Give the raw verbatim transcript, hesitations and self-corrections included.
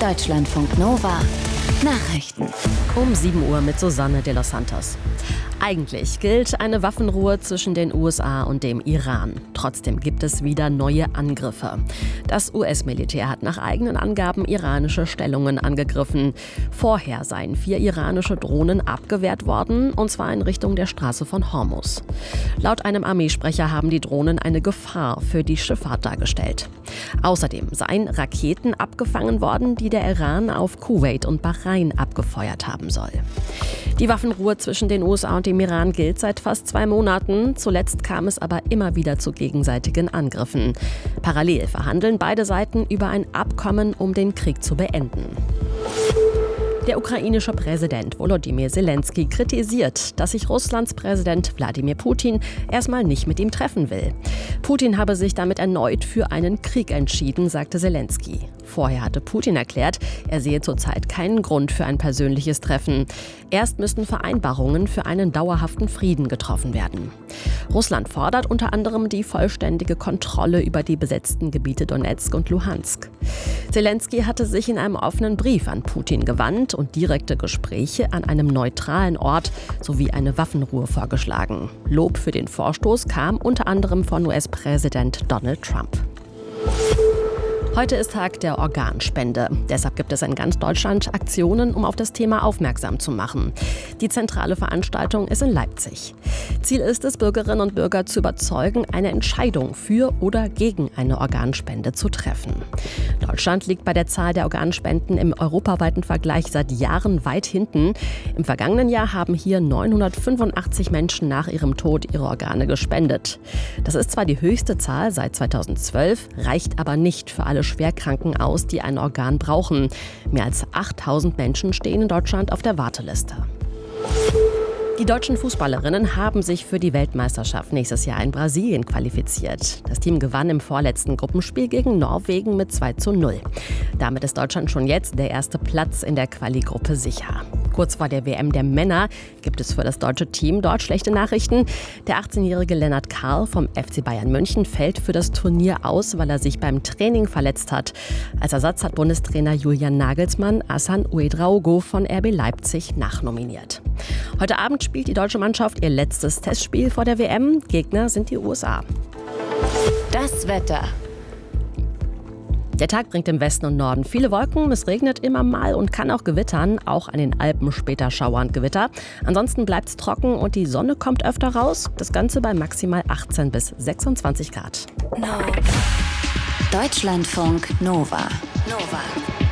Deutschlandfunk Nova Nachrichten. Um sieben Uhr mit Susanne de los Santos. Eigentlich gilt eine Waffenruhe zwischen den U S A und dem Iran. Trotzdem gibt es wieder neue Angriffe. Das U S-Militär hat nach eigenen Angaben iranische Stellungen angegriffen. Vorher seien vier iranische Drohnen abgewehrt worden, und zwar in Richtung der Straße von Hormuz. Laut einem Armeesprecher haben die Drohnen eine Gefahr für die Schifffahrt dargestellt. Außerdem seien Raketen abgefangen worden, die der Iran auf Kuwait und Bahrain abgefeuert haben soll. Die Waffenruhe zwischen den U S A und dem Iran gilt seit fast zwei Monaten. Zuletzt kam es aber immer wieder zu gegenseitigen Angriffen. Parallel verhandeln beide Seiten über ein Abkommen, um den Krieg zu beenden. Der ukrainische Präsident Volodymyr Zelensky kritisiert, dass sich Russlands Präsident Wladimir Putin erstmal nicht mit ihm treffen will. Putin habe sich damit erneut für einen Krieg entschieden, sagte Zelensky. Vorher hatte Putin erklärt, er sehe zurzeit keinen Grund für ein persönliches Treffen. Erst müssten Vereinbarungen für einen dauerhaften Frieden getroffen werden. Russland fordert unter anderem die vollständige Kontrolle über die besetzten Gebiete Donetsk und Luhansk. Zelensky hatte sich in einem offenen Brief an Putin gewandt und direkte Gespräche an einem neutralen Ort sowie eine Waffenruhe vorgeschlagen. Lob für den Vorstoß kam unter anderem von U S-Präsident Donald Trump. Heute ist Tag der Organspende. Deshalb gibt es in ganz Deutschland Aktionen, um auf das Thema aufmerksam zu machen. Die zentrale Veranstaltung ist in Leipzig. Ziel ist es, Bürgerinnen und Bürger zu überzeugen, eine Entscheidung für oder gegen eine Organspende zu treffen. Deutschland liegt bei der Zahl der Organspenden im europaweiten Vergleich seit Jahren weit hinten. Im vergangenen Jahr haben hier neunhundertfünfundachtzig Menschen nach ihrem Tod ihre Organe gespendet. Das ist zwar die höchste Zahl seit zweitausendzwölf, reicht aber nicht für alle Schwerkranken aus, die ein Organ brauchen. Mehr als achttausend Menschen stehen in Deutschland auf der Warteliste. Die deutschen Fußballerinnen haben sich für die Weltmeisterschaft nächstes Jahr in Brasilien qualifiziert. Das Team gewann im vorletzten Gruppenspiel gegen Norwegen mit zwei zu null. Damit ist Deutschland schon jetzt der erste Platz in der Quali-Gruppe sicher. Kurz vor der W M der Männer gibt es für das deutsche Team dort schlechte Nachrichten. Der achtzehnjährige Lennart Karl vom F C Bayern München fällt für das Turnier aus, weil er sich beim Training verletzt hat. Als Ersatz hat Bundestrainer Julian Nagelsmann Hassan Ouedraogo von R B Leipzig nachnominiert. Heute Abend spielt die deutsche Mannschaft ihr letztes Testspiel vor der W M. Gegner sind die U S A. Das Wetter. Der Tag bringt im Westen und Norden viele Wolken. Es regnet immer mal und kann auch gewittern. Auch an den Alpen später Schauer und Gewitter. Ansonsten bleibt es trocken und die Sonne kommt öfter raus. Das Ganze bei maximal achtzehn bis sechsundzwanzig Grad. No. Deutschlandfunk Nova. Nova.